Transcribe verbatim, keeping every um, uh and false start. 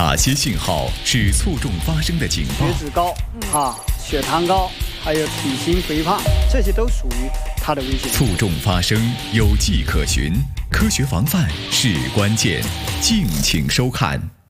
哪些信号是卒中发生的警报？ 血脂高啊，血糖高，还有体型肥胖，这些都属于它的危险。 卒中发生有迹可循，科学防范是关键。敬请收看。